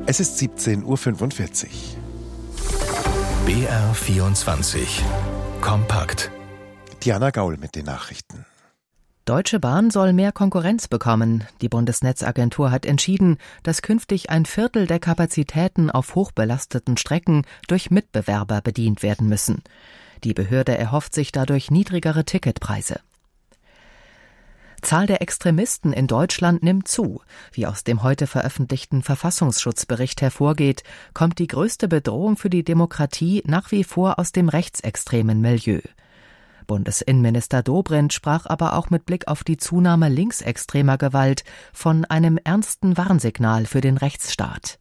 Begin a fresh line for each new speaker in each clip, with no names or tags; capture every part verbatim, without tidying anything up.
Es ist siebzehn Uhr fünfundvierzig.
B R vierundzwanzig. Kompakt.
Diana Gaul mit den Nachrichten.
Deutsche Bahn soll mehr Konkurrenz bekommen. Die Bundesnetzagentur hat entschieden, dass künftig ein Viertel der Kapazitäten auf hochbelasteten Strecken durch Mitbewerber bedient werden müssen. Die Behörde erhofft sich dadurch niedrigere Ticketpreise. Zahl der Extremisten in Deutschland nimmt zu. Wie aus dem heute veröffentlichten Verfassungsschutzbericht hervorgeht, kommt die größte Bedrohung für die Demokratie nach wie vor aus dem rechtsextremen Milieu. Bundesinnenminister Dobrindt sprach aber auch mit Blick auf die Zunahme linksextremer Gewalt von einem ernsten Warnsignal für den Rechtsstaat.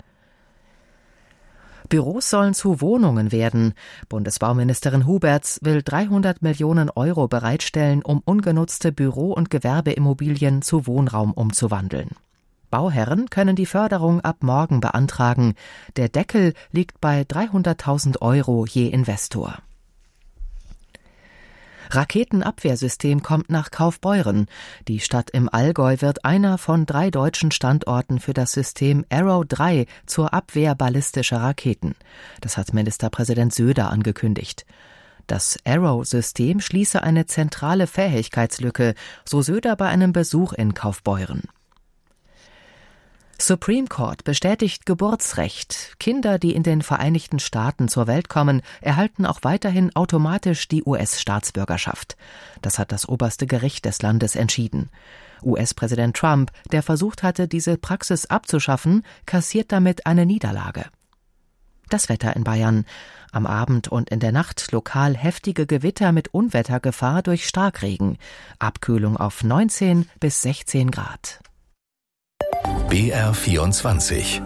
Büros sollen zu Wohnungen werden. Bundesbauministerin Huberts will dreihundert Millionen Euro bereitstellen, um ungenutzte Büro- und Gewerbeimmobilien zu Wohnraum umzuwandeln. Bauherren können die Förderung ab morgen beantragen. Der Deckel liegt bei dreihunderttausend Euro je Investor. Raketenabwehrsystem kommt nach Kaufbeuren. Die Stadt im Allgäu wird einer von drei deutschen Standorten für das System Arrow drei zur Abwehr ballistischer Raketen. Das hat Ministerpräsident Söder angekündigt. Das Arrow-System schließe eine zentrale Fähigkeitslücke, so Söder bei einem Besuch in Kaufbeuren. Supreme Court bestätigt Geburtsrecht. Kinder, die in den Vereinigten Staaten zur Welt kommen, erhalten auch weiterhin automatisch die U S-Staatsbürgerschaft. Das hat das oberste Gericht des Landes entschieden. U S-Präsident Trump, der versucht hatte, diese Praxis abzuschaffen, kassiert damit eine Niederlage. Das Wetter in Bayern. Am Abend und in der Nacht lokal heftige Gewitter mit Unwettergefahr durch Starkregen. Abkühlung auf neunzehn bis sechzehn Grad.
B R vierundzwanzig.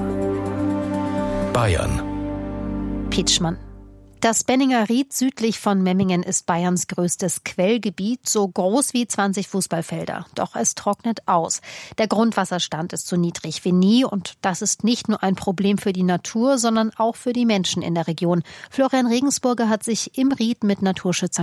Bayern.
Pietschmann. Das Benninger Ried südlich von Memmingen ist Bayerns größtes Quellgebiet, so groß wie zwanzig Fußballfelder. Doch es trocknet aus. Der Grundwasserstand ist so niedrig wie nie und das ist nicht nur ein Problem für die Natur, sondern auch für die Menschen in der Region. Florian Regensburger hat sich im Ried mit Naturschützern